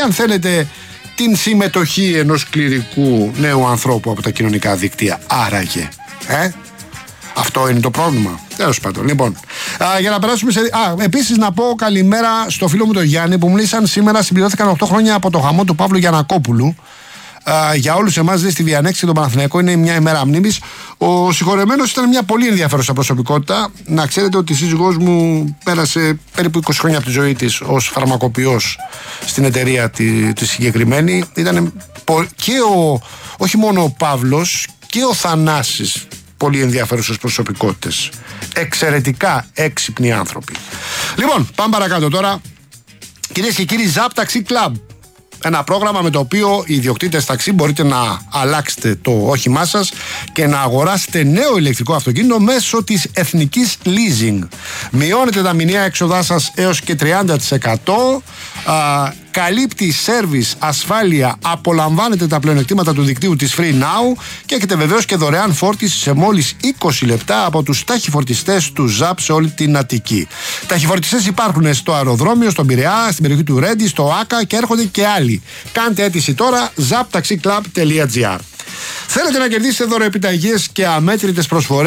αν θέλετε την συμμετοχή ενός κληρικού νέου ανθρώπου από τα κοινωνικά δίκτυα. Άραγε, αυτό είναι το πρόβλημα. Τέλος πάντων. Λοιπόν, για να περάσουμε σε. Επίσης να πω καλημέρα στο φίλο μου τον Γιάννη που μου λύσαν σήμερα. Συμπληρώθηκαν 8 χρόνια από το χαμό του Παύλου Γιαννακόπουλου. Για όλους εμάς, στη Διανέξη και τον Παναθηναϊκό, είναι μια ημέρα μνήμης. Ο συγχωρεμένος ήταν μια πολύ ενδιαφέρουσα προσωπικότητα. Να ξέρετε ότι η σύζυγός μου πέρασε περίπου 20 χρόνια από τη ζωή της ως φαρμακοποιός στην εταιρεία τη συγκεκριμένη. Ήταν και όχι μόνο ο Παύλος και ο Θανάσης πολύ ενδιαφέρουσες προσωπικότητες. Εξαιρετικά έξυπνοι άνθρωποι. Λοιπόν, πάμε παρακάτω τώρα. Κυρίες και κύριοι, Zap Taxi Club. Ένα πρόγραμμα με το οποίο οι ιδιοκτήτες ταξί μπορείτε να αλλάξετε το όχημά σας και να αγοράσετε νέο ηλεκτρικό αυτοκίνητο μέσω της Εθνικής Leasing. Μειώνετε τα μηνιαία έξοδά σας έως και 30%. Καλύπτει σέρβις, ασφάλεια, απολαμβάνετε τα πλεονεκτήματα του δικτύου της Free Now και έχετε βεβαίως και δωρεάν φόρτιση σε μόλις 20 λεπτά από τους ταχυφορτιστές του ZAP σε όλη την Αττική. Ταχυφορτιστές υπάρχουν στο αεροδρόμιο, στον Πειραιά, στην περιοχή του Ρέντι, στο Άκα και έρχονται και άλλοι. Κάντε αίτηση τώρα, zaptaxiclub.gr. Θέλετε να κερδίσετε δωροεπιταγές και αμέτρητες προσφορές?